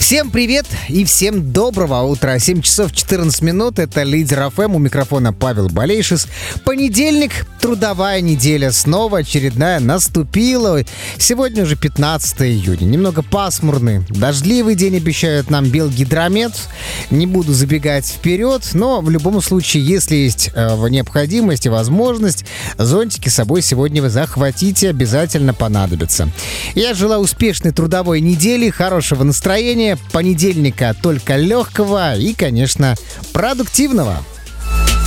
Всем привет и всем доброго утра. 7 часов 14 минут. Это Лидер ФМ. У микрофона Павел Балейшис. Понедельник, трудовая неделя. Снова очередная наступила. Сегодня уже 15 июня. Немного пасмурный, дождливый день обещают нам Белгидромет. Не буду забегать вперед, но в любом случае, если есть необходимость и возможность, зонтики с собой сегодня вы захватите, обязательно понадобится. Я желаю успешной трудовой недели, хорошего настроения, понедельника только легкого и, конечно, продуктивного.